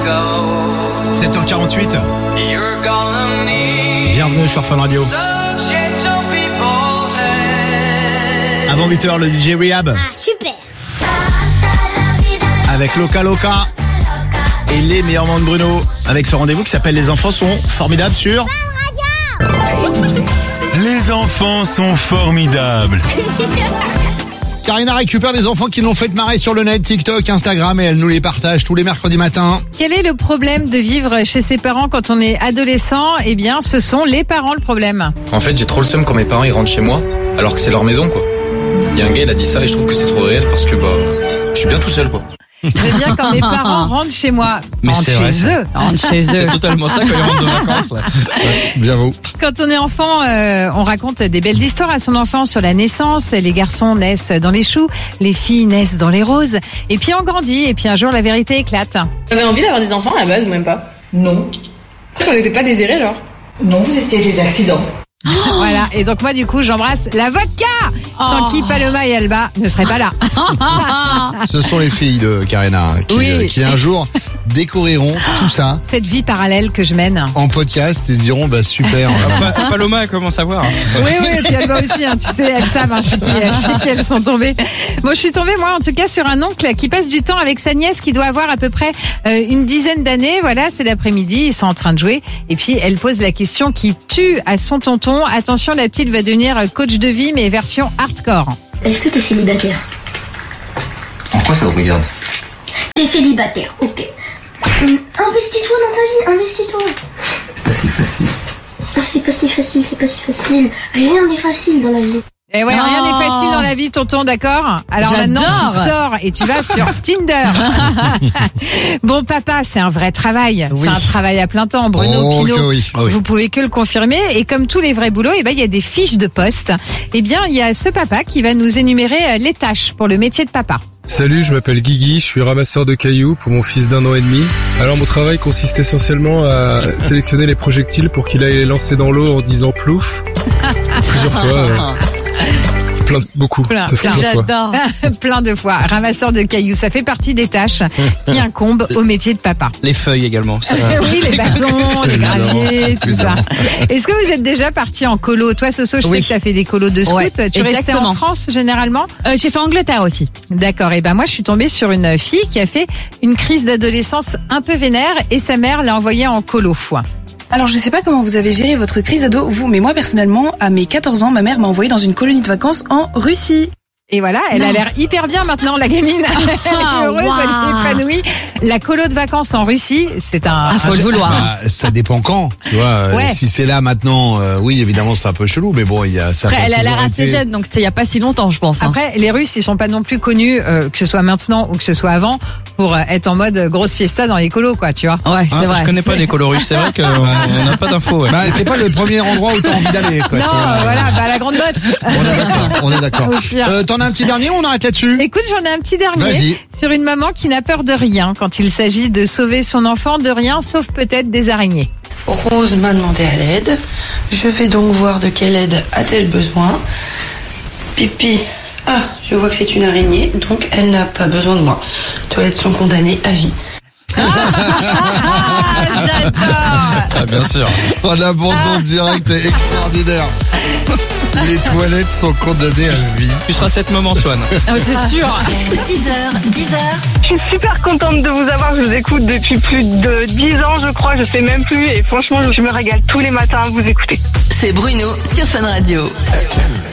7h48. Bienvenue sur Fun Radio. Avant 8h, le DJ Rehab. Ah, super. Avec Loca Loca. Et les meilleurs moments de Bruno. Avec ce rendez-vous qui s'appelle Les enfants sont formidables sur Fun Radio. Les enfants sont formidables. Karina récupère les enfants qui l'ont fait marrer sur le net, TikTok, Instagram, et elle nous les partage tous les mercredis matins. Quel est le problème de vivre chez ses parents quand on est adolescent ? Eh bien, ce sont les parents le problème. En fait, j'ai trop le seum quand mes parents ils rentrent chez moi, alors que c'est leur maison, quoi. Il y a un gars, il a dit ça et je trouve que c'est trop réel parce que je suis bien tout seul, quoi. J'aime bien quand mes parents rentrent chez moi. Mais Rentrent c'est vrai, chez eux. Rentrent chez eux. C'est totalement ça quand ils rentrent de vacances, là. Bien vous. Quand on est enfant, on raconte des belles histoires à son enfant sur la naissance. Les garçons naissent dans les choux, les filles naissent dans les roses. Et puis on grandit, et puis un jour la vérité éclate. J'avais envie d'avoir des enfants à la base ou même pas? Non. On n'était pas désirés, genre? Non, c'était des accidents. Voilà, et donc moi du coup j'embrasse la vodka, sans qui Paloma et Alba ne seraient pas là. Ce sont les filles de Karina qui un jour découvriront tout ça Cette vie parallèle que je mène. en podcast et se diront super. Paloma, elle commence à voir. Oui, et puis Alba aussi, tu sais, elles savent chez qui elles sont tombées. Bon, je suis tombée, moi, en tout cas, sur un oncle qui passe du temps avec sa nièce qui doit avoir à peu près une dizaine d'années. Voilà, c'est l'après-midi, ils sont en train de jouer. Et puis, elle pose la question qui tue à son tonton. Attention, la petite va devenir coach de vie, mais version hardcore. Est-ce que t'es célibataire? En quoi ça te regarde? T'es célibataire, ok. Investis-toi dans ta vie, investis-toi. C'est pas si facile. Ah, c'est pas si facile. Rien n'est facile dans la vie. Et ouais, rien n'est facile dans la vie, tonton, d'accord? Alors maintenant, tu sors et tu vas sur Tinder. Bon, papa, c'est un vrai travail. Oui. C'est un travail à plein temps. Bruno Pinault, que oui. vous pouvez que le confirmer. Et comme tous les vrais boulots, il y a des fiches de poste. Eh bien, il y a ce papa qui va nous énumérer les tâches pour le métier de papa. Salut, je m'appelle Guigui, je suis ramasseur de cailloux pour mon fils d'1 an et demi. Alors mon travail consiste essentiellement à sélectionner les projectiles pour qu'il aille les lancer dans l'eau en disant plouf. Plusieurs fois. Beaucoup de fois. J'adore. Plein de fois. Ramasseur de cailloux, ça fait partie des tâches qui incombent au métier de papa. Les feuilles également. Ça va. Oui, les bâtons, les graviers, tout ça. Est-ce que vous êtes déjà parti en colo? Toi, Soso, je sais que tu as fait des colos de scout. Ouais, tu restais en France généralement? J'ai fait Angleterre aussi. D'accord. Et ben moi, je suis tombée sur une fille qui a fait une crise d'adolescence un peu vénère et sa mère l'a envoyée en colo. Alors je sais pas comment vous avez géré votre crise d'ado, vous, mais moi personnellement, à mes 14 ans, ma mère m'a envoyée dans une colonie de vacances en Russie. Et voilà, elle a l'air hyper bien maintenant, la gamine. Elle est heureuse, elle est épanouie. La colo de vacances en Russie, c'est faut le vouloir. Bah, ça dépend quand, tu vois. Ouais. Si c'est là maintenant, oui, évidemment, c'est un peu chelou, mais bon, ça. Après, elle a toujours l'air assez été- jeune, donc c'était il y a pas si longtemps, je pense. Après, les Russes, ils sont pas non plus connus, que ce soit maintenant ou que ce soit avant, pour être en mode grosse fiesta dans les colos, quoi, tu vois. Ouais, c'est vrai. Je connais pas les colorus, c'est vrai qu'on n'a pas d'infos. Ouais. Bah, c'est pas le premier endroit où t'as envie d'aller, quoi. Non, tu vois. voilà, la grande botte. On est d'accord. Au pire. T'en as un petit dernier ou on arrête là-dessus? Écoute, j'en ai un petit dernier Vas-y. sur une maman qui n'a peur de rien quand il s'agit de sauver son enfant de rien, sauf peut-être des araignées. Rose m'a demandé à l'aide. Je vais donc voir de quelle aide a-t-elle besoin. Pipi. Ah, je vois que c'est une araignée, donc elle n'a pas besoin de moi. Les toilettes sont condamnées à vie. Ah, bien sûr. Oh, l'abondance directe est extraordinaire. Les toilettes sont condamnées à vie. Tu seras cette maman, Swan. C'est sûr. 6h, 10h. Je suis super contente de vous avoir, je vous écoute depuis plus de 10 ans, je crois, je sais même plus, et franchement, je me régale tous les matins à vous écouter. C'est Bruno sur Fun Radio.